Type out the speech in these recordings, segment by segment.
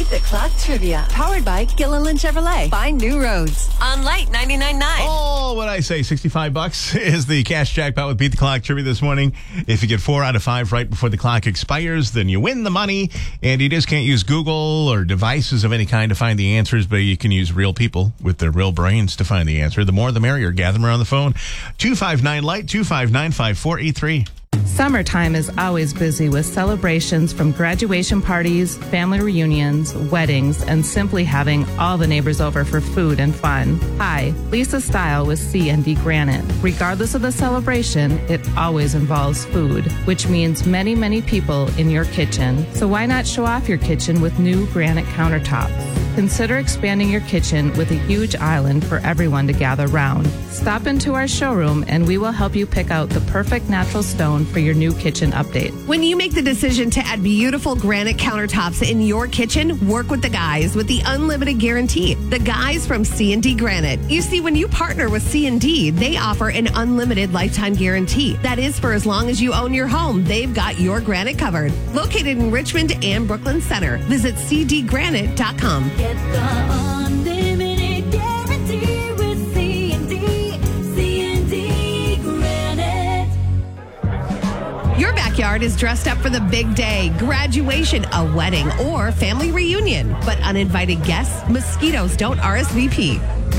Beat the Clock Trivia. Powered by Gilliland Chevrolet. Find new roads on Light 99.9. Oh, what I say, $65 is the cash jackpot with Beat the Clock Trivia this morning. If you get 4 out of 5 right before the clock expires, then you win the money. And you just can't use Google or devices of any kind to find the answers, but you can use real people with their real brains to find the answer. The more, the merrier. Gather them around the phone. 259-LIGHT, 259-5483. Summertime is always busy with celebrations from graduation parties, family reunions, weddings, and simply having all the neighbors over for food and fun. Hi, Lisa Style with C&D Granite. Regardless of the celebration, it always involves food, which means many, many people in your kitchen. So why not show off your kitchen with new granite countertops? Consider expanding your kitchen with a huge island for everyone to gather round. Stop into our showroom and we will help you pick out the perfect natural stone for your new kitchen update. When you make the decision to add beautiful granite countertops in your kitchen, work with the guys with the unlimited guarantee. The guys from C&D Granite. You see, when you partner with C&D, they offer an unlimited lifetime guarantee. That is for as long as you own your home. They've got your granite covered. Located in Richmond and Brooklyn Center. Visit cdgranite.com. Get the unlimited guarantee with C&D Granite. Your backyard is dressed up for the big day, graduation, a wedding, or family reunion. But uninvited guests, mosquitoes don't RSVP.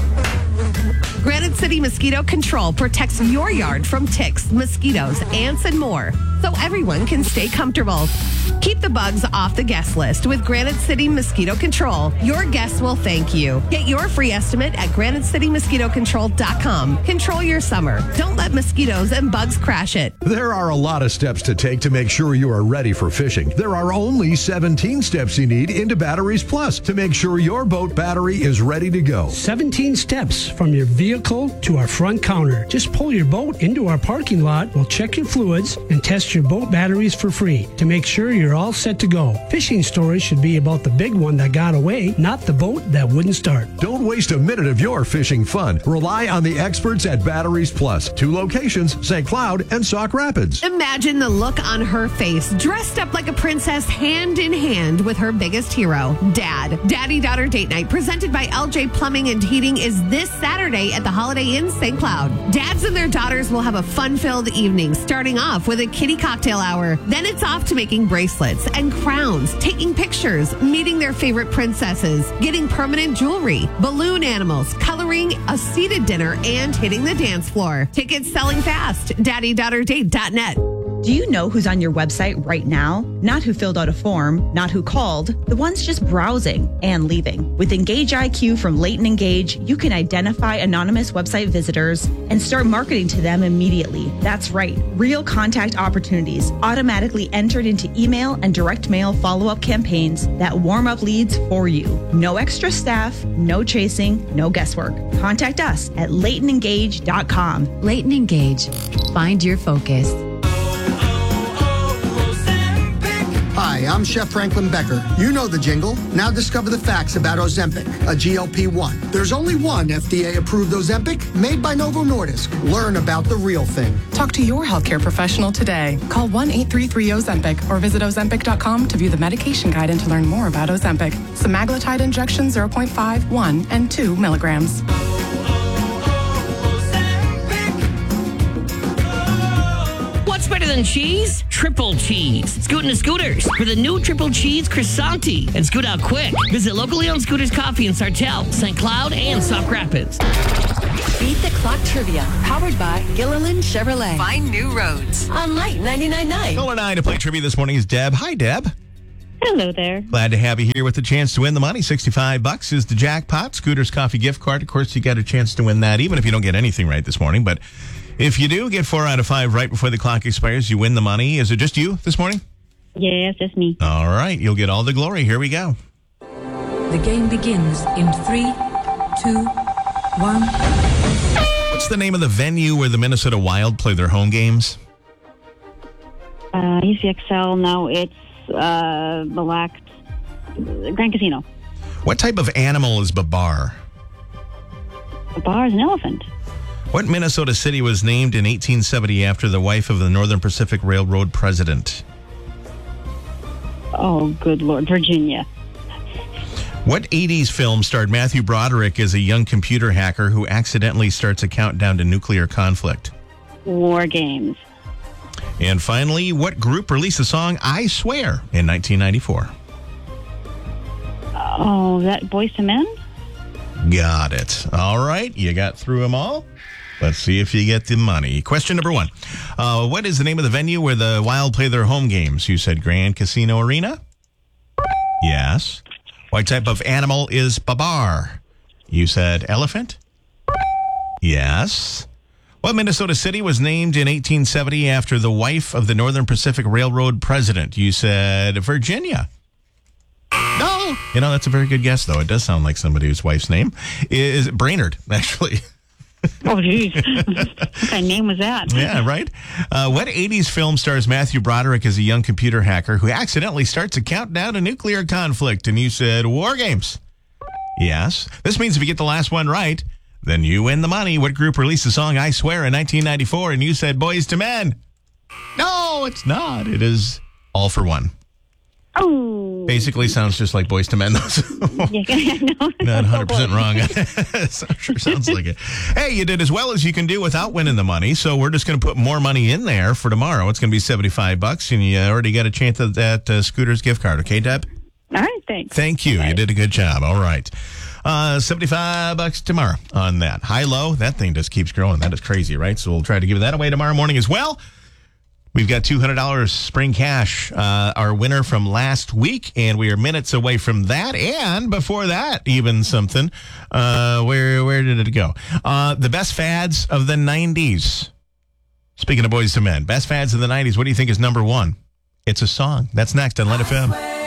Granite City Mosquito Control protects your yard from ticks, mosquitoes, ants, and more, so everyone can stay comfortable. Keep the bugs off the guest list with Granite City Mosquito Control. Your guests will thank you. Get your free estimate at GraniteCityMosquitoControl.com. Control your summer. Don't let mosquitoes and bugs crash it. There are a lot of steps to take to make sure you are ready for fishing. There are only 17 steps you need into Batteries Plus to make sure your boat battery is ready to go. 17 steps from your vehicle to our front counter. Just pull your boat into our parking lot. We'll check your fluids and test your boat batteries for free to make sure you're all set to go. Fishing stories should be about the big one that got away, not the boat that wouldn't start. Don't waste a minute of your fishing fun. Rely on the experts at Batteries Plus. 2 locations, St. Cloud and Sauk Rapids. Imagine the look on her face, dressed up like a princess, hand in hand with her biggest hero, Dad. Daddy-daughter date night presented by LJ Plumbing and Heating is this Saturday at the Holiday Inn St. Cloud. Dads and their daughters will have a fun-filled evening, starting off with a kiddie cocktail hour. Then it's off to making bracelets and crowns, taking pictures, meeting their favorite princesses, getting permanent jewelry, balloon animals, coloring, a seated dinner, and hitting the dance floor. Tickets selling fast. DaddyDaughterDate.net. Do you know who's on your website right now? Not who filled out a form, not who called, the ones just browsing and leaving. With Engage IQ from Leighton Engage, you can identify anonymous website visitors and start marketing to them immediately. That's right, real contact opportunities automatically entered into email and direct mail follow-up campaigns that warm up leads for you. No extra staff, no chasing, no guesswork. Contact us at LeightonEngage.com. Leighton Engage. Find your focus. Hi, I'm Chef Franklin Becker. You know the jingle. Now discover the facts about Ozempic, a GLP-1. There's only one FDA-approved Ozempic made by Novo Nordisk. Learn about the real thing. Talk to your healthcare professional today. Call 1-833-OZEMPIC or visit Ozempic.com to view the medication guide and to learn more about Ozempic. Semaglutide injection 0.5, 1, and 2 milligrams. What's better than cheese? Triple cheese. Scootin' to Scooters for the new triple cheese croissanti and scoot out quick. Visit locally owned Scooters Coffee in Sartell, St. Cloud, and Sauk Rapids. Beat the Clock Trivia. Powered by Gilliland Chevrolet. Find new roads on Light 99.9. Caller 9 to play trivia this morning is Deb. Hi, Deb. Hello there. Glad to have you here with the chance to win the money. $65 is the jackpot. Scooters Coffee gift card. Of course, you got a chance to win that, even if you don't get anything right this morning. But if you do get 4 out of 5 right before the clock expires, you win the money. Is it just you this morning? Yes, just me. All right. You'll get all the glory. Here we go. The game begins in 3, 2, 1. What's the name of the venue where the Minnesota Wild play their home games? ECXL. Now it's Grand Casino. What type of animal is Babar? Babar is an elephant. What Minnesota city was named in 1870 after the wife of the Northern Pacific Railroad president? Oh, good Lord. Virginia. What 80s film starred Matthew Broderick as a young computer hacker who accidentally starts a countdown to nuclear conflict? War Games. And finally, what group released the song I Swear in 1994? Oh, that Boys to Men? Got it. All right, you got through them all. Let's see if you get the money. Question number 1. What is the name of the venue where the Wild play their home games? You said Grand Casino Arena? Yes. What type of animal is babar? You said elephant? Yes. What Minnesota city was named in 1870 after the wife of the Northern Pacific Railroad president? You said Virginia. No. You know, that's a very good guess, though. It does sound like somebody's wife's name. Is Brainerd, actually. Oh, geez. What kind of name was that? Yeah, right? What 80s film stars Matthew Broderick as a young computer hacker who accidentally starts a countdown to nuclear conflict? And you said War Games. Yes. This means if you get the last one right, then you win the money. What group released the song I Swear in 1994? And you said Boys to Men. No, it's not. It is All for One. Oh. Basically sounds just like Boys to Men, though. So Yeah, no. not 100% wrong. Sure sounds like it. Hey, you did as well as you can do without winning the money, so we're just going to put more money in there for tomorrow. It's going to be $75, and you already got a chance at that Scooters gift card. Okay, Deb? All right, thanks. Thank you. You did a good job. All right. $75 tomorrow on that. High-low, that thing just keeps growing. That is crazy, right? So we'll try to give that away tomorrow morning as well. We've got $200 spring cash, our winner from last week, and we are minutes away from that. And before that, even something. Where did it go? The best fads of the 90s. Speaking of Boys to Men, best fads of the 90s, what do you think is number 1? It's a song. That's next on Let FM.